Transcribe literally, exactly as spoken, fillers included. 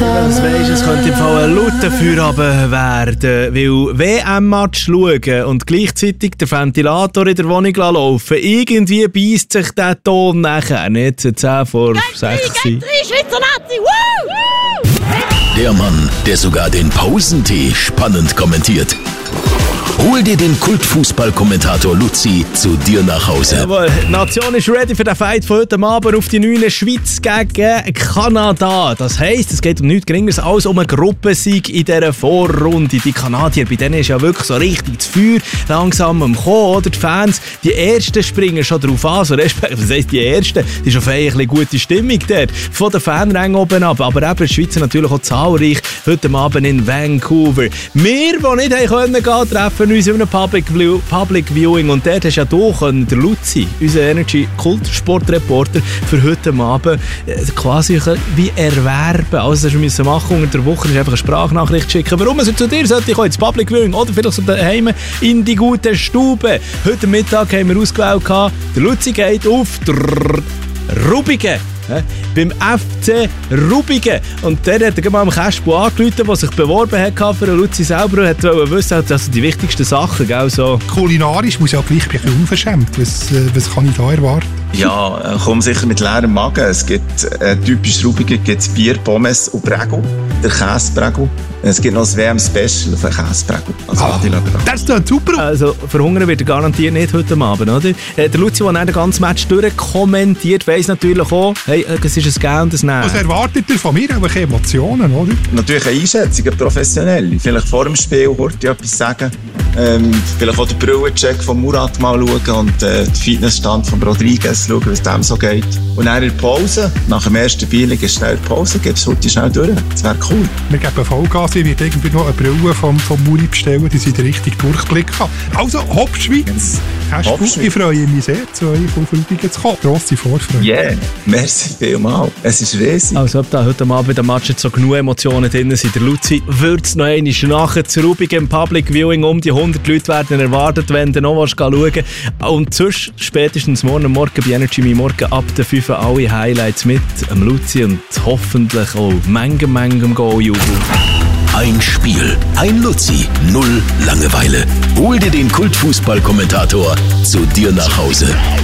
Das weisst, es könnte im Fall ein lauter Feierabend werden, weil W M-Match schauen und gleichzeitig der Ventilator in der Wohnung laufen, irgendwie beisst sich der Ton nachher nicht. zehn vor sechs. Der Mann, der sogar den Pausentee spannend kommentiert. Hol dir den Kultfußball-Kommentator Luzi zu dir nach Hause. Jawohl, die Nation ist ready für den Fight von heute Abend auf die neue Schweiz gegen Kanada. Das heisst, es geht um nichts Geringeres als um einen Gruppensieg in dieser Vorrunde. Die Kanadier, bei denen ist ja wirklich so richtig das Feuer langsam am Kommen, oder? Die Fans, die Ersten springen schon drauf an, so respektive, was heisst die Ersten? Die ist auf eine gute Stimmung dort. Von den Fanrängen oben ab, aber eben die Schweizer natürlich auch zahlreich heute Abend in Vancouver. Wir, die nicht gehen können, treffen uns in einem Public, Public Viewing und dort hast ja du können, der Luzi, unser Energy-Kult-Sportreporter, für heute Abend quasi wie erwerben. Also das müssen wir machen unter der Woche, ist einfach eine Sprachnachricht schicken. Warum er zu dir sollte ich ins Public Viewing oder vielleicht so daheim in die gute Stube. Heute Mittag haben wir ausgewählt, der Luzi geht auf Rubigen. Ja, beim F C Rubigen. Und der hat er mal am Kaspo angerufen, der sich beworben hat für den Luzi selber und wollte wissen, also die wichtigsten Sachen. Gell, so. Kulinarisch muss ja gleich ein bisschen unverschämt. Was, was kann ich da erwarten? Ja, komm sicher mit leerem Magen. Es gibt äh, typisch Rubigen gibt's Bier, Pommes und Prägel. Der Käseprägel. Es gibt noch ein W M-Special für Käseprägel. Also, ah, das ist super. Also verhungern wird er garantiert nicht heute Abend, oder? Äh, der Luzi, der den ganzen Match durchkommentiert, weiss natürlich auch, hey, es ist ein Gehen und ein Nein. Was erwartet ihr von mir? Auch Emotionen, oder? Natürlich eine Einschätzung, eine professionelle. Vielleicht vor dem Spiel kurz etwas sagen. Ähm, vielleicht auch den Brillencheck von Murat mal schauen und äh, den Fitnessstand von Rodriguez schauen, wie es dem so geht. Und dann in der Pause, nach dem ersten Bier, ist schnell Pause, gibt es heute schnell durch. Das wäre cool. Wir geben Vollgas, ich werde irgendwie noch eine Brille vom, vom Muri bestellen, die sie den richtigen Durchblick haben. Also, Hopp Schweiz! Hopp Schweiz. Ich freue mich sehr, zu euch auf Rubigen zu kommen. Grosse Vorfreude. Ja, yeah. Merci vielmals. Es ist riesig. Also, ob da heute Abend der Match jetzt so genug Emotionen drin sind, der Luzi wird es noch einmal nachher zu Rubigen im Public Viewing. Um die hundert Leute werden erwartet, wenn du noch was schauen willst. Und sonst spätestens morgen Morgen bei Energy Me Morgen ab der fünf alle Highlights mit dem Luzi und hoffentlich auch Menge, Menge Goal-Jubel. Ein Spiel, ein Luzi, null Langeweile. Hol dir den Kultfußball-Kommentator zu dir nach Hause.